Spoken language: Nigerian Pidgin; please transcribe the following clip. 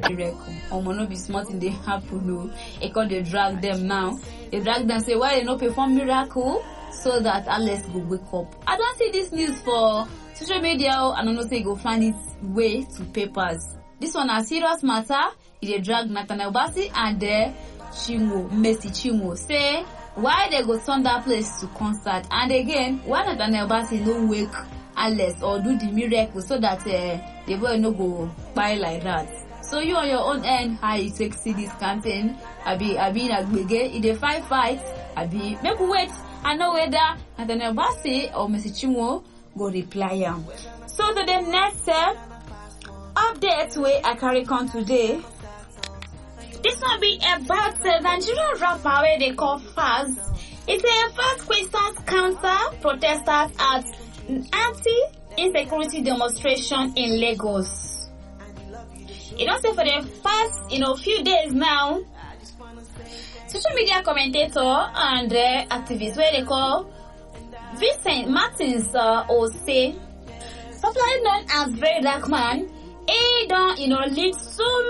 miracle. No be smart in they happen, no. Because they drag them now. They drag them, say, why they not perform miracle? So that Alex go wake up. I don't see this news for social media, and I don't say go find its way to papers. This one a serious matter. They drag Nathaniel Bassey and Mercy Chinwo. Say, why they go turn that place to concert? And again, why Nathaniel Bassey no wake Alex or do the miracle so that the boy no go buy like that? So you on your own end, how you take see this campaign? Abi na gbege, it dey fight. Abi make we wait. I know whether Nathaniel Bassey or Mercy Chinwo go reply am. So to the next update way I carry on today. This one be about Nigerian rapper where they call Faz. It's a first questions counter protesters at anti-insecurity demonstration in Lagos. You don't say for the past, few days now, social media commentator and activist where they call Vincent Martins Ose, popularly known as Very Dark Man, he don't lead so